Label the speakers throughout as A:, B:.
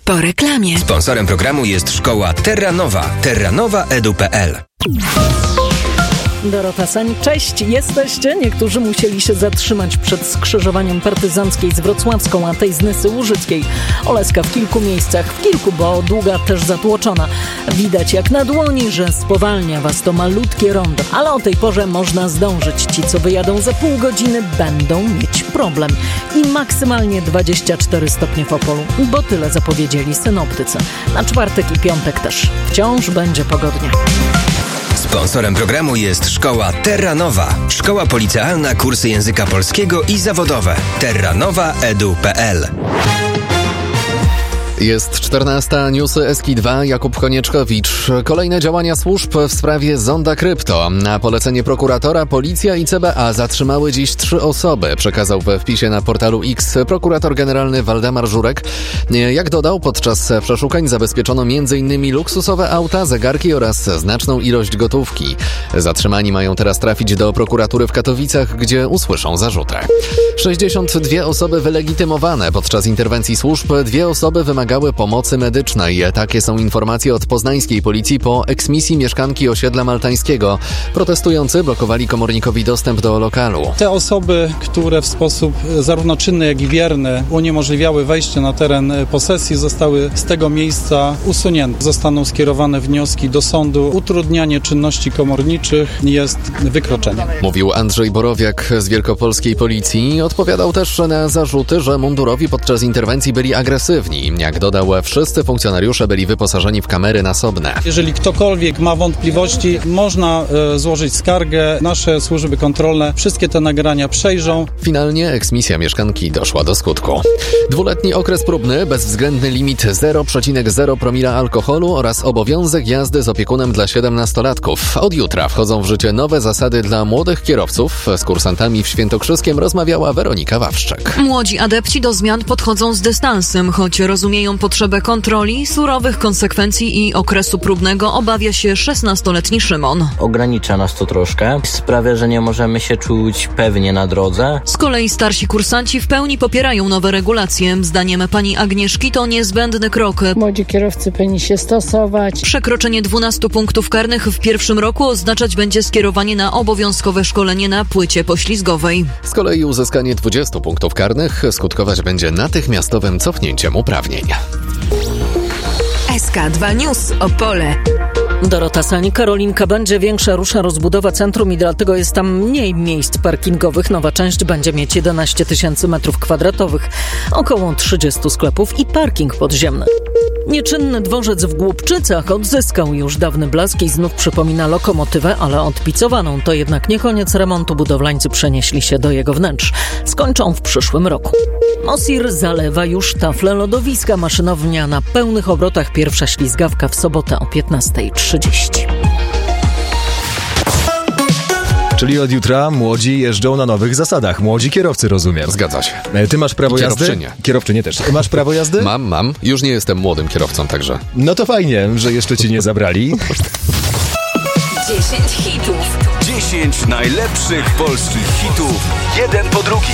A: Po reklamie.
B: Sponsorem programu jest szkoła Terranowa. terranowaedu.pl.
C: Dorota Sań, cześć, jesteście? Niektórzy musieli się zatrzymać przed skrzyżowaniem Partyzanckiej z Wrocławską, a tej z Nysy Łużyckiej. Oleska w kilku miejscach, bo długa też zatłoczona. Widać jak na dłoni, że spowalnia was to malutkie rondo, ale o tej porze można zdążyć. Ci, co wyjadą za pół godziny, będą mieć problem. I maksymalnie 24 stopnie w Opolu, bo tyle zapowiedzieli synoptycy. Na czwartek i piątek też. Wciąż będzie pogodnie.
B: Sponsorem programu jest szkoła Terranowa. Szkoła policealna, kursy języka polskiego i zawodowe. terranowaedu.pl.
D: Jest 14, newsy SK2, Jakub Konieczkowicz. Kolejne działania służb w sprawie zonda krypto. Na polecenie prokuratora, policja i CBA zatrzymały dziś 3 osoby, przekazał we wpisie na portalu X prokurator generalny Waldemar Żurek. Jak dodał, podczas przeszukań zabezpieczono m.in. luksusowe auta, zegarki oraz znaczną ilość gotówki. Zatrzymani mają teraz trafić do prokuratury w Katowicach, gdzie usłyszą zarzuty. 62 osoby wylegitymowane podczas interwencji służb, 2 osoby wymagały pomocy medycznej. Takie są informacje od poznańskiej policji po eksmisji mieszkanki osiedla maltańskiego. Protestujący blokowali komornikowi dostęp do lokalu.
E: Te osoby, które w sposób zarówno czynny, jak i wierny uniemożliwiały wejście na teren posesji, zostały z tego miejsca usunięte. Zostaną skierowane wnioski do sądu. Utrudnianie czynności komorniczych jest wykroczeniem.
D: Mówił Andrzej Borowiak z wielkopolskiej policji. Odpowiadał też na zarzuty, że mundurowi podczas interwencji byli agresywni. Jak dodał, wszyscy funkcjonariusze byli wyposażeni w kamery nasobne.
E: Jeżeli ktokolwiek ma wątpliwości, można złożyć skargę. Nasze służby kontrolne wszystkie te nagrania przejrzą.
D: Finalnie eksmisja mieszkanki doszła do skutku. 2-letni okres próbny, bezwzględny limit 0,0 promila alkoholu oraz obowiązek jazdy z opiekunem dla 17-latków. Od jutra wchodzą w życie nowe zasady dla młodych kierowców. Z kursantami w Świętokrzyskiem rozmawiała Weronika Wawrzyk.
F: Młodzi adepci do zmian podchodzą z dystansem, choć rozumieją potrzebę kontroli, surowych konsekwencji i okresu próbnego obawia się 16-letni Szymon.
G: Ogranicza nas to troszkę, sprawia, że nie możemy się czuć pewnie na drodze.
F: Z kolei starsi kursanci w pełni popierają nowe regulacje. Zdaniem pani Agnieszki to niezbędny krok.
H: Młodzi kierowcy powinni się stosować.
F: Przekroczenie 12 punktów karnych w pierwszym roku oznaczać będzie skierowanie na obowiązkowe szkolenie na płycie poślizgowej.
D: Z kolei uzyskanie 20 punktów karnych skutkować będzie natychmiastowym cofnięciem uprawnień.
A: SK2 News Opole.
C: Dorota Sań, Karolinka, będzie większa, rusza rozbudowa centrum i dlatego jest tam mniej miejsc parkingowych. Nowa część będzie mieć 11 000 m2, około 30 sklepów i parking podziemny. Nieczynny dworzec w Głubczycach odzyskał już dawny blask i znów przypomina lokomotywę, ale odpicowaną. To jednak nie koniec remontu. Budowlańcy przenieśli się do jego wnętrz. Skończą w przyszłym roku. Mosir zalewa już taflę lodowiska. Maszynownia na pełnych obrotach. Pierwsza ślizgawka w sobotę o 15:30.
I: Czyli od jutra młodzi jeżdżą na nowych zasadach. Młodzi kierowcy, rozumiem.
D: Zgadza się.
I: Ty masz prawo jazdy? Kierowczynie też. Masz prawo jazdy?
D: Mam. Już nie jestem młodym kierowcą, także.
I: No to fajnie, że jeszcze ci nie zabrali.
A: 10 hitów.
J: 10 najlepszych polskich hitów. Jeden po drugi.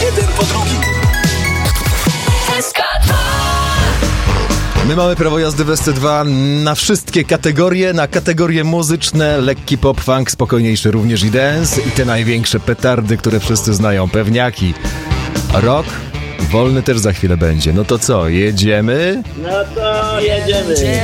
A: SK2.
I: My mamy prawo jazdy w SC2 na wszystkie kategorie, na kategorie muzyczne, lekki pop, funk, spokojniejszy również i dance i te największe petardy, które wszyscy znają, pewniaki. Rock wolny też za chwilę będzie. No to co, jedziemy?
K: No to jedziemy.